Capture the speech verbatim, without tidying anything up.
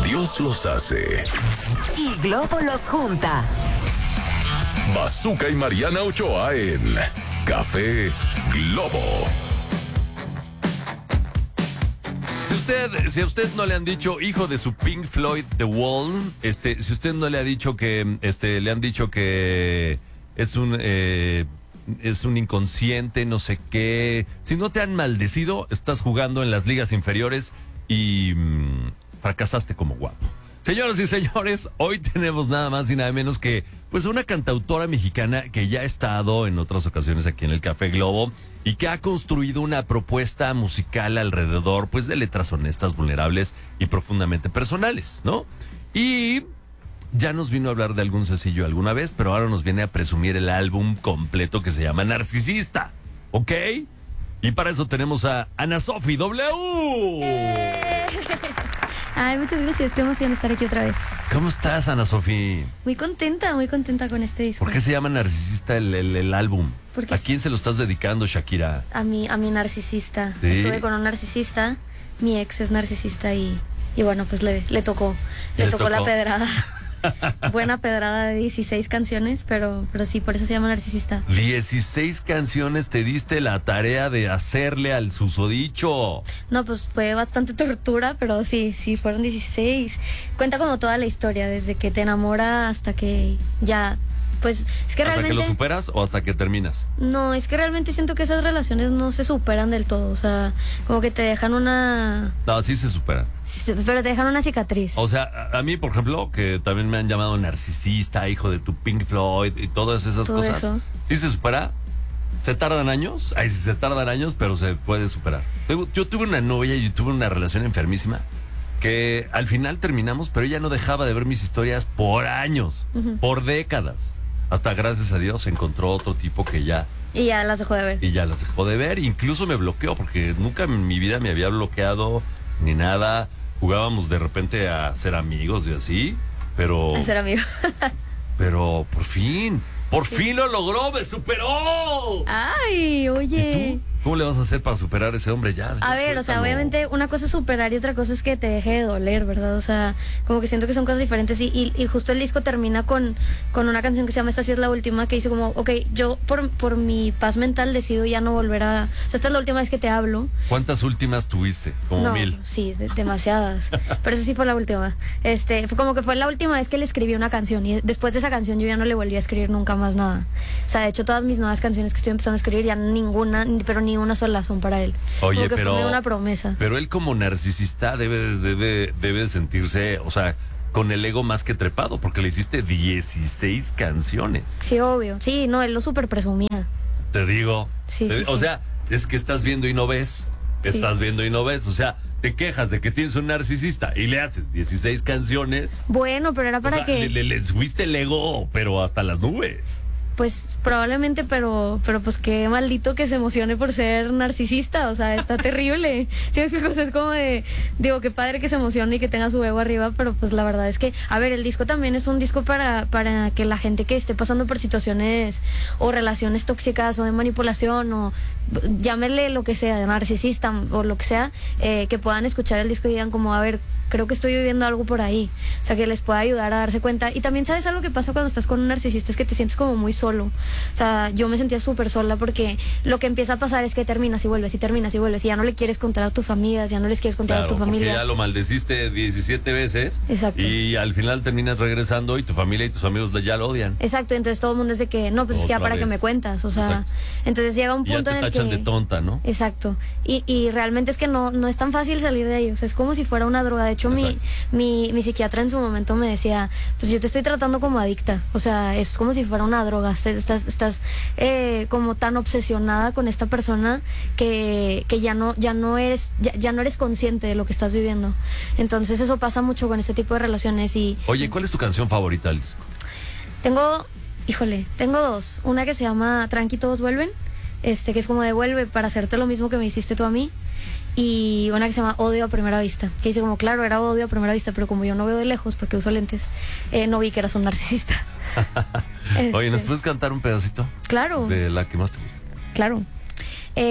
Dios los hace. Y Globo los junta. Bazooka y Mariana Ochoa en Café Globo. Si usted, si a usted no le han dicho hijo de su Pink Floyd The Wall, este, si usted no le ha dicho que, este, le han dicho que es un, eh, es un inconsciente, no sé qué. Si no te han maldecido, estás jugando en las ligas inferiores y mmm, fracasaste como guapo. Señoras y señores, hoy tenemos nada más y nada menos que pues una cantautora mexicana que ya ha estado en otras ocasiones aquí en el Café Globo y que ha construido una propuesta musical alrededor pues de letras honestas, vulnerables y profundamente personales, ¿no? Y ya nos vino a hablar de algún sencillo alguna vez, pero ahora nos viene a presumir el álbum completo que se llama Narcisista, ¿ok? Y para eso tenemos a Ana Sofi W. Eh. Ay, muchas gracias, qué emoción estar aquí otra vez. ¿Cómo estás, Ana Sofi? Muy contenta, muy contenta con este disco. ¿Por qué se llama Narcisista el, el, el álbum? Porque ¿A quién se lo estás dedicando, Shakira? A mi, a mi narcisista. ¿Sí? Estuve con un narcisista, mi ex es narcisista y, y bueno, pues le, le tocó, le, Le tocó, tocó la pedrada. Buena pedrada de dieciséis canciones, pero, pero sí, por eso se llama Narcisista. dieciséis canciones, te diste la tarea de hacerle al susodicho. No, pues fue bastante tortura, pero sí, sí, fueron dieciséis. Cuenta como toda la historia, desde que te enamora hasta que ya... Pues es que ¿Hasta realmente... que lo superas o hasta que terminas? No, es que realmente siento que esas relaciones no se superan del todo. O sea, como que te dejan una... No, sí se supera. Pero te dejan una cicatriz. O sea, a, a mí, por ejemplo, que también me han llamado narcisista, hijo de tu Pink Floyd y todas esas Todo cosas. eso. ¿Sí se supera? ¿Se tardan años? Ay, sí se tardan años, pero se puede superar. Yo, yo tuve una novia y tuve una relación enfermísima que al final terminamos, pero ella no dejaba de ver mis historias por años, uh-huh. por décadas. Hasta gracias a Dios encontró otro tipo que ya... Y ya las dejó de ver. Y ya las dejó de ver. Incluso me bloqueó porque nunca en mi vida me había bloqueado ni nada. Jugábamos de repente a ser amigos y así, pero... A ser amigos. Pero por fin, por sí. fin lo logró, me superó. Ay, oye. ¿Y tú? ¿Cómo le vas a hacer para superar a ese hombre ya? ya A ver, suéltalo. O sea, obviamente una cosa es superar y otra cosa es que te deje de doler, ¿verdad? O sea, como que siento que son cosas diferentes y, y, y justo el disco termina con, con una canción que se llama Esta sí es la última, que dice como, ok, yo por, por mi paz mental decido ya no volver a... O sea, esta es la última vez que te hablo. ¿Cuántas últimas tuviste? Como no, mil. Sí, de, demasiadas. Pero eso sí fue la última. Este, fue como que fue la última vez que le escribí una canción y después de esa canción yo ya no le volví a escribir nunca más nada. O sea, de hecho todas mis nuevas canciones que estoy empezando a escribir ya ninguna, pero ni una sola son para él. Oye, como que pero... fue una promesa. Pero él como narcisista debe, debe, debe sentirse, o sea, con el ego más que trepado, porque le hiciste dieciséis canciones. Sí, obvio. Sí, no, él lo súper presumía. Te digo. Sí, te, sí, o sí. sea, es que estás viendo y no ves. Sí. Estás viendo y no ves. O sea, te quejas de que tienes un narcisista y le haces dieciséis canciones. Bueno, pero era para o sea, que... Le, le, le subiste el ego, pero hasta las nubes. Pues probablemente, pero pero pues qué maldito que se emocione por ser narcisista, o sea, está terrible. ¿Sí me explico? O sea, es como de, digo, qué padre que se emocione y que tenga su ego arriba, pero pues la verdad es que, a ver, el disco también es un disco para, para que la gente que esté pasando por situaciones o relaciones tóxicas o de manipulación o llámele lo que sea, de narcisista o lo que sea, eh, que puedan escuchar el disco y digan como, a ver, creo que estoy viviendo algo por ahí. O sea, que les pueda ayudar a darse cuenta. Y también, ¿sabes algo que pasa cuando estás con un narcisista? Es que te sientes como muy solo. O sea, yo me sentía súper sola porque lo que empieza a pasar es que terminas y vuelves y terminas y vuelves y ya no le quieres contar a tus amigas, ya no les quieres contar claro, a tu familia. Porque ya lo maldeciste diecisiete veces. Exacto. Y al final terminas regresando y tu familia y tus amigos ya lo odian. Exacto, entonces todo el mundo es de que, no, pues Otra es que ya para vez. que me cuentas. O sea, exacto. Entonces llega un punto y ya te en el tachan que... de tonta, ¿no? Exacto. Y, y realmente es que no, no es tan fácil salir de ahí. O sea, es como si fuera una droga. De hecho, mi, mi, mi psiquiatra en su momento me decía, pues yo te estoy tratando como adicta. O sea, es como si fuera una droga. Estás, estás eh, como tan obsesionada con esta persona que, que ya no, ya no eres, ya, ya no eres consciente de lo que estás viviendo. Entonces eso pasa mucho con este tipo de relaciones y... Oye, ¿cuál es tu canción favorita del disco? Tengo, híjole, tengo dos. Una que se llama Tranqui todos vuelven, este, que es como devuelve para hacerte lo mismo que me hiciste tú a mí. Y una que se llama Odio a primera vista, que dice como, claro, era odio a primera vista, pero como yo no veo de lejos porque uso lentes, eh, no vi que eras un narcisista. este... Oye, ¿nos puedes cantar un pedacito? Claro. De la que más te gusta. Claro.